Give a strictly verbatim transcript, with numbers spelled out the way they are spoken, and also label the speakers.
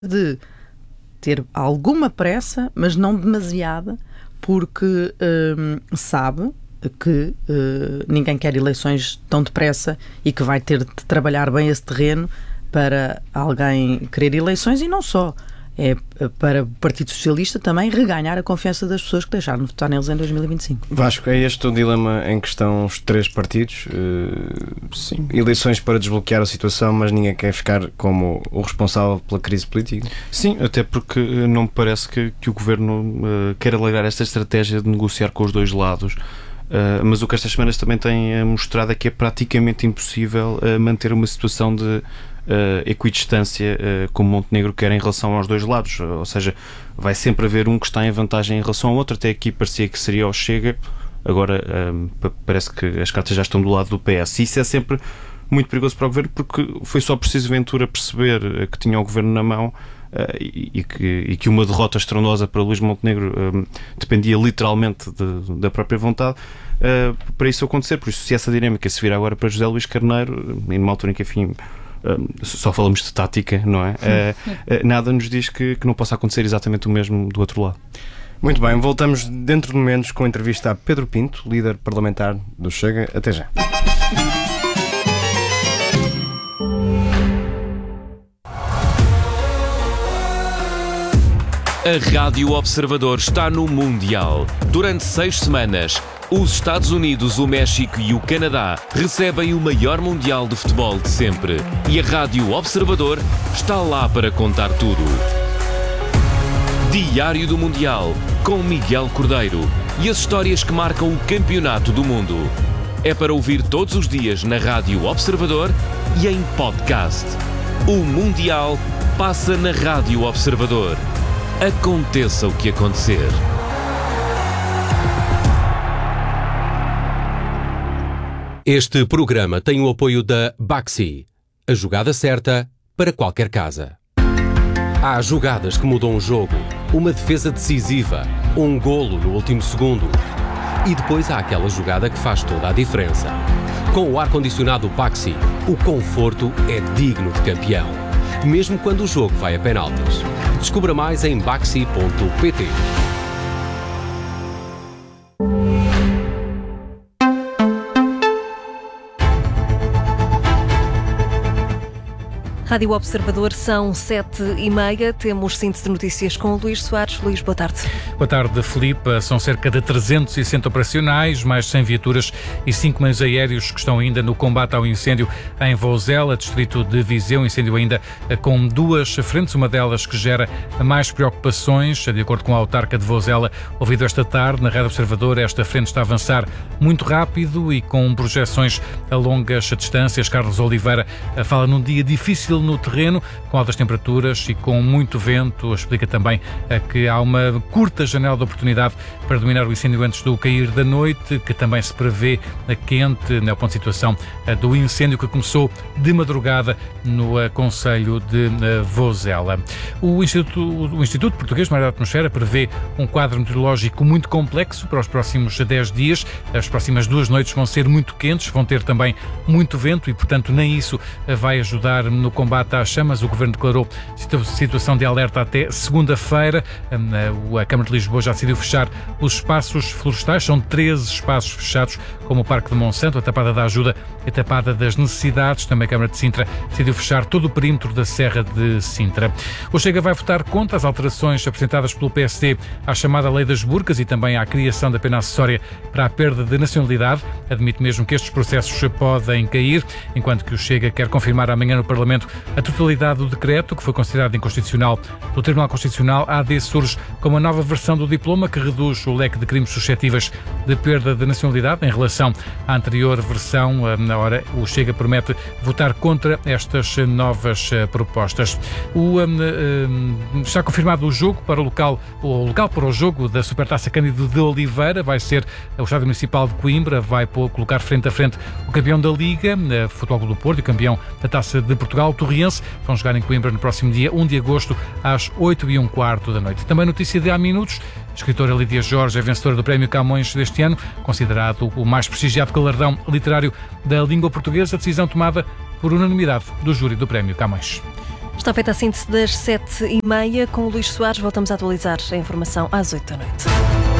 Speaker 1: de ter alguma pressa, mas não demasiada, porque hum, sabe que uh, ninguém quer eleições tão depressa e que vai ter de trabalhar bem esse terreno para alguém querer eleições, e não só. É para o Partido Socialista também reganhar a confiança das pessoas que deixaram de votar neles em dois mil e vinte e cinco.
Speaker 2: Vasco, é este o dilema em que estão os três partidos? Uh, Sim. Eleições para desbloquear a situação, mas ninguém quer ficar como o responsável pela crise política?
Speaker 3: Sim, até porque não me parece que, que o Governo uh, queira alargar esta estratégia de negociar com os dois lados. Uh, mas o que estas semanas também têm mostrado é que é praticamente impossível uh, manter uma situação de uh, equidistância uh, como Montenegro quer em relação aos dois lados. Uh, ou seja, vai sempre haver um que está em vantagem em relação ao outro. Até aqui parecia que seria o Chega, agora uh, parece que as cartas já estão do lado do P S. E isso é sempre muito perigoso para o Governo, porque foi só preciso Ventura perceber uh, que tinha o Governo na mão. Uh, e, e, que, e que uma derrota estrondosa para Luís Montenegro um, dependia literalmente de, da própria vontade uh, para isso acontecer. Por isso, se essa dinâmica se vir agora para José Luís Carneiro, e numa altura em que, enfim, uh, só falamos de tática, não é? Uh, uh, nada nos diz que, que não possa acontecer exatamente o mesmo do outro lado.
Speaker 2: Muito bem, voltamos dentro de momentos com a entrevista a Pedro Pinto, líder parlamentar do Chega. Até já.
Speaker 4: A Rádio Observador está no Mundial. Durante seis semanas, os Estados Unidos, o México e o Canadá recebem o maior Mundial de futebol de sempre. E a Rádio Observador está lá para contar tudo. Diário do Mundial, com Miguel Cordeiro. E as histórias que marcam o campeonato do mundo. É para ouvir todos os dias na Rádio Observador e em podcast. O Mundial passa na Rádio Observador. Aconteça o que acontecer.
Speaker 5: Este programa tem o apoio da Baxi, a jogada certa para qualquer casa. Há jogadas que mudam o jogo, uma defesa decisiva, um golo no último segundo. E depois há aquela jogada que faz toda a diferença. Com o ar-condicionado Baxi, o conforto é digno de campeão, mesmo quando o jogo vai a penaltis. Descubra mais em baxi ponto pt.
Speaker 6: Rádio Observador, são sete e meia. Temos síntese de notícias com o Luís Soares. Luís, boa tarde.
Speaker 7: Boa tarde, Filipe. São cerca de trezentos e sessenta operacionais, mais cem viaturas e cinco meios aéreos que estão ainda no combate ao incêndio em Vozela, distrito de Viseu. Incêndio ainda com duas frentes, uma delas que gera mais preocupações. De acordo com a autarca de Vozela, ouvido esta tarde na Rádio Observador, esta frente está a avançar muito rápido e com projeções a longas distâncias. Carlos Oliveira fala num dia difícil no terreno, com altas temperaturas e com muito vento. Explica também que há uma curta janela de oportunidade para dominar o incêndio antes do cair da noite, que também se prevê quente no ponto de situação do incêndio que começou de madrugada no concelho de Vozela. O Instituto, o Instituto Português de Mar e Atmosfera prevê um quadro meteorológico muito complexo para os próximos dez dias. As próximas duas noites vão ser muito quentes, vão ter também muito vento e, portanto, nem isso vai ajudar no combate às chamas. O Governo declarou situação de alerta até segunda-feira. A Câmara de Lisboa já decidiu fechar os espaços florestais. São treze espaços fechados, como o Parque de Monsanto, a Tapada da Ajuda e a Tapada das Necessidades. Também a Câmara de Sintra decidiu fechar todo o perímetro da Serra de Sintra. O Chega vai votar contra as alterações apresentadas pelo P S D à chamada Lei das Burcas e também à criação da pena acessória para a perda de nacionalidade. Admite mesmo que estes processos podem cair, enquanto que o Chega quer confirmar amanhã no Parlamento a totalidade do decreto, que foi considerado inconstitucional pelo Tribunal Constitucional. A AD surge com uma nova versão do diploma que reduz o leque de crimes suscetíveis de perda de nacionalidade em relação à anterior versão. Na hora, o Chega promete votar contra estas novas propostas. O, um, um, está confirmado o jogo para o local, o local para o jogo da Supertaça Cândido de Oliveira. Vai ser o Estádio Municipal de Coimbra. Vai colocar frente a frente o campeão da Liga, o Futebol Clube do Porto, e o campeão da Taça de Portugal, Torriense. Vão jogar em Coimbra no próximo dia um de agosto às oito e um quarto da noite. Também notícia de há minutos. A escritora Lídia Jorge é vencedora do Prémio Camões deste ano, considerado o mais prestigiado galardão literário da língua portuguesa. A decisão tomada por unanimidade do júri do Prémio Camões.
Speaker 6: Está feita a síntese das sete e meia com o Luís Soares. Voltamos a atualizar a informação às oito da noite.